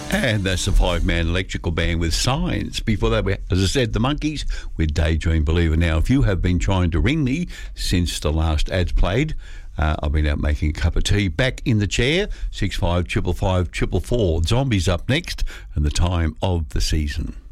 And that's the five-man electrical band with Signs. Before that, as I said, the Monkeys with Daydream Believer. Now, if you have been trying to ring me since the last ads played, I've been out making a cup of tea. Back in the chair, 65 555 444. Zombies up next and the time of the season.